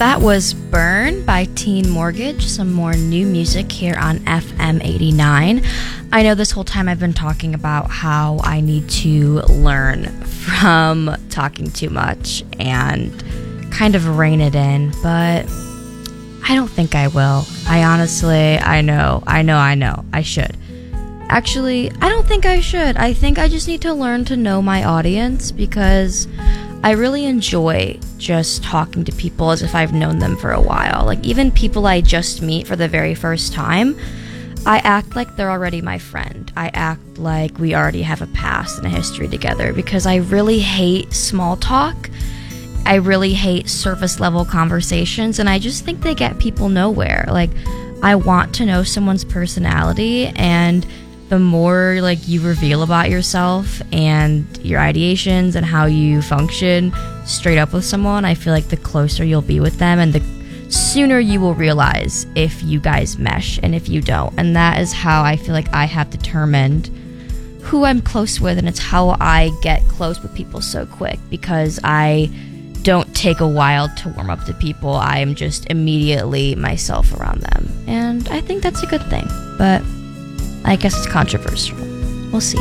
That was Burn by Teen Mortgage, some more new music here on FM 89. I know this whole time I've been talking about how I need to learn from talking too much and kind of rein it in, but I don't think I will. I know. I should. Actually, I don't think I should. I think I just need to learn to know my audience because I really enjoy just talking to people as if I've known them for a while. Like, even people I just meet for the very first time, I act like they're already my friend. I act like we already have a past and a history together because I really hate small talk. I really hate surface level conversations, and I just think they get people nowhere. Like, I want to know someone's personality, and the more like you reveal about yourself and your ideations and how you function straight up with someone, I feel like the closer you'll be with them and the sooner you will realize if you guys mesh and if you don't. And that is how I feel like I have determined who I'm close with, and it's how I get close with people so quick because I don't take a while to warm up to people. I am just immediately myself around them, and I think that's a good thing, but I guess it's controversial. We'll see.